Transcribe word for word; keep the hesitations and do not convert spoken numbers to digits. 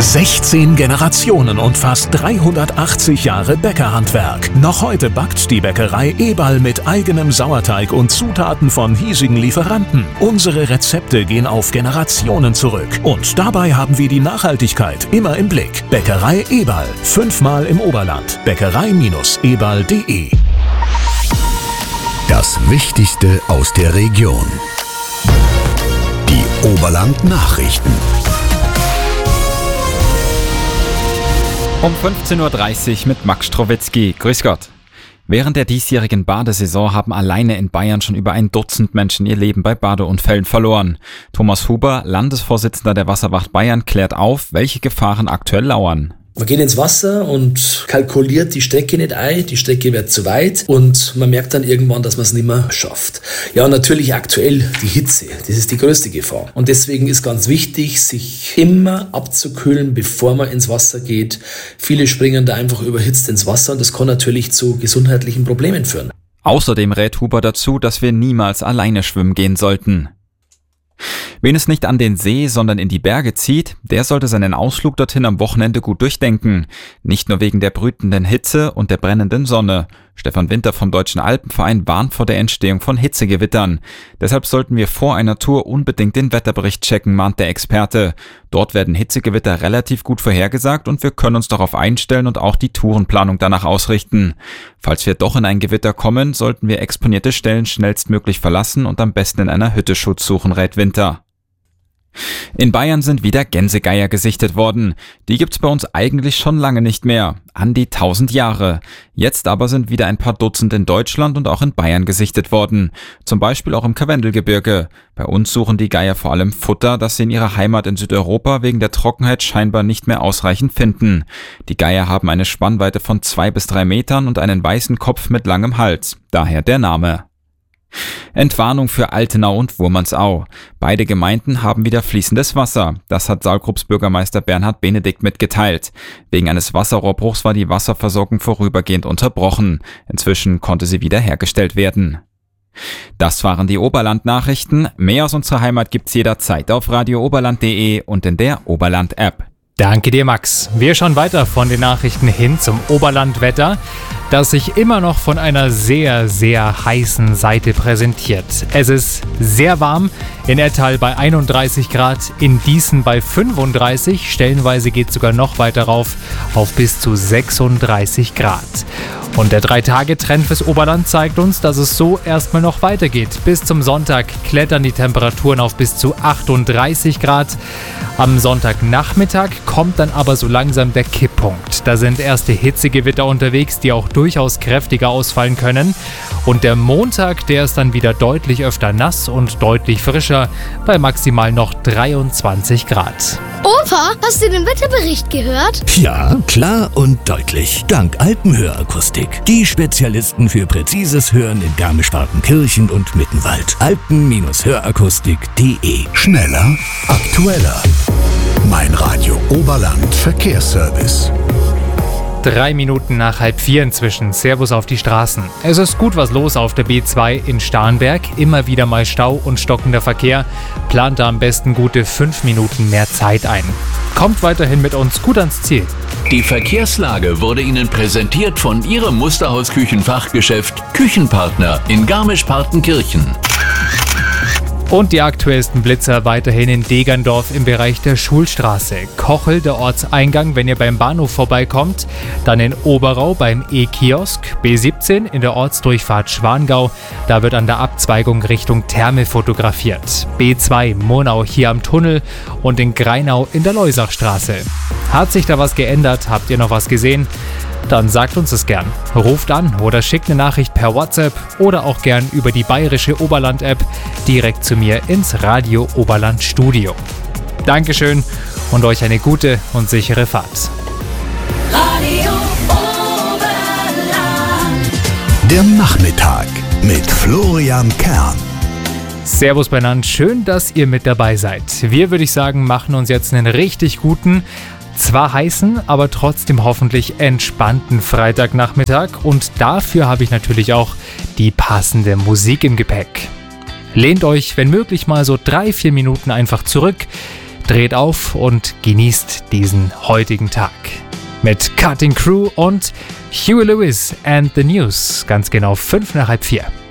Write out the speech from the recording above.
sechzehn Generationen und fast dreihundertachtzig Jahre Bäckerhandwerk. Noch heute backt die Bäckerei Eberl mit eigenem Sauerteig und Zutaten von hiesigen Lieferanten. Unsere Rezepte gehen auf Generationen zurück. Und dabei haben wir die Nachhaltigkeit immer im Blick. Bäckerei Eberl. Fünfmal im Oberland. Bäckerei eberl punkt de. Das Wichtigste aus der Region. Die Oberland-Nachrichten. Um fünfzehn Uhr dreißig mit Max Strowitzki. Grüß Gott. Während der diesjährigen Badesaison haben alleine in Bayern schon über ein Dutzend Menschen ihr Leben bei Badeunfällen verloren. Thomas Huber, Landesvorsitzender der Wasserwacht Bayern, klärt auf, welche Gefahren aktuell lauern. Man geht ins Wasser und kalkuliert die Strecke nicht ein, die Strecke wird zu weit und man merkt dann irgendwann, dass man es nicht mehr schafft. Ja, und natürlich aktuell die Hitze, das ist die größte Gefahr. Und deswegen ist ganz wichtig, sich immer abzukühlen, bevor man ins Wasser geht. Viele springen da einfach überhitzt ins Wasser und das kann natürlich zu gesundheitlichen Problemen führen. Außerdem rät Huber dazu, dass wir niemals alleine schwimmen gehen sollten. Wen es nicht an den See, sondern in die Berge zieht, der sollte seinen Ausflug dorthin am Wochenende gut durchdenken. Nicht nur wegen der brütenden Hitze und der brennenden Sonne. Stefan Winter vom Deutschen Alpenverein warnt vor der Entstehung von Hitzegewittern. Deshalb sollten wir vor einer Tour unbedingt den Wetterbericht checken, mahnt der Experte. Dort werden Hitzegewitter relativ gut vorhergesagt und wir können uns darauf einstellen und auch die Tourenplanung danach ausrichten. Falls wir doch in ein Gewitter kommen, sollten wir exponierte Stellen schnellstmöglich verlassen und am besten in einer Hütte Schutz suchen, rät Winter. In Bayern sind wieder Gänsegeier gesichtet worden. Die gibt's bei uns eigentlich schon lange nicht mehr. An die tausend Jahre. Jetzt aber sind wieder ein paar Dutzend in Deutschland und auch in Bayern gesichtet worden. Zum Beispiel auch im Karwendelgebirge. Bei uns suchen die Geier vor allem Futter, das sie in ihrer Heimat in Südeuropa wegen der Trockenheit scheinbar nicht mehr ausreichend finden. Die Geier haben eine Spannweite von zwei bis drei Metern und einen weißen Kopf mit langem Hals. Daher der Name. Entwarnung für Altenau und Wurmansau. Beide Gemeinden haben wieder fließendes Wasser. Das hat Saalgrupps Bürgermeister Bernhard Benedikt mitgeteilt. Wegen eines Wasserrohrbruchs war die Wasserversorgung vorübergehend unterbrochen. Inzwischen konnte sie wieder hergestellt werden. Das waren die Oberland-Nachrichten. Mehr aus unserer Heimat gibt's jederzeit auf radio oberland punkt de und in der Oberland-App. Danke dir, Max. Wir schauen weiter von den Nachrichten hin zum Oberlandwetter, das sich immer noch von einer sehr, sehr heißen Seite präsentiert. Es ist sehr warm, in Ettal bei einunddreißig Grad, in Dießen bei fünfunddreißig, stellenweise geht es sogar noch weiter rauf auf bis zu sechsunddreißig Grad. Und der drei-Tage-Trend fürs Oberland zeigt uns, dass es so erstmal noch weitergeht. Bis zum Sonntag klettern die Temperaturen auf bis zu achtunddreißig Grad. Am Sonntagnachmittag kommt dann aber so langsam der Kipppunkt. Da sind erste Hitzegewitter unterwegs, die auch durchaus kräftiger ausfallen können. Und der Montag, der ist dann wieder deutlich öfter nass und deutlich frischer, bei maximal noch dreiundzwanzig Grad. Opa, hast du den Wetterbericht gehört? Ja, klar und deutlich. Dank Alpenhörakustik. Die Spezialisten für präzises Hören in Garmisch-Partenkirchen und Mittenwald. alpen hörakustik punkt de. Schneller, aktueller. Mein Radio Oberland Verkehrsservice. Drei Minuten nach halb vier inzwischen. Servus auf die Straßen. Es ist gut was los auf der B zwei in Starnberg. Immer wieder mal Stau und stockender Verkehr. Plant da am besten gute fünf Minuten mehr Zeit ein. Kommt weiterhin mit uns gut ans Ziel. Die Verkehrslage wurde Ihnen präsentiert von Ihrem Musterhaus-Küchenfachgeschäft Küchenpartner in Garmisch-Partenkirchen. Und die aktuellsten Blitzer weiterhin in Degerndorf im Bereich der Schulstraße. Kochel, der Ortseingang, wenn ihr beim Bahnhof vorbeikommt. Dann in Oberau beim E-Kiosk. B siebzehn in der Ortsdurchfahrt Schwangau. Da wird an der Abzweigung Richtung Therme fotografiert. B zwei Murnau hier am Tunnel und in Greinau in der Leusachstraße. Hat sich da was geändert? Habt ihr noch was gesehen? Dann sagt uns es gern. Ruft an oder schickt eine Nachricht per WhatsApp oder auch gern über die bayerische Oberland-App direkt zu mir ins Radio Oberland Studio. Dankeschön und euch eine gute und sichere Fahrt. Radio Oberland. Der Nachmittag mit Florian Kern. Servus beieinander, schön, dass ihr mit dabei seid. Wir, würde ich sagen, machen uns jetzt einen richtig guten, zwar heißen, aber trotzdem hoffentlich entspannten Freitagnachmittag und dafür habe ich natürlich auch die passende Musik im Gepäck. Lehnt euch, wenn möglich, mal so drei, vier Minuten einfach zurück, dreht auf und genießt diesen heutigen Tag. Mit Cutting Crew und Huey Lewis and the News, ganz genau fünf nach halb vier.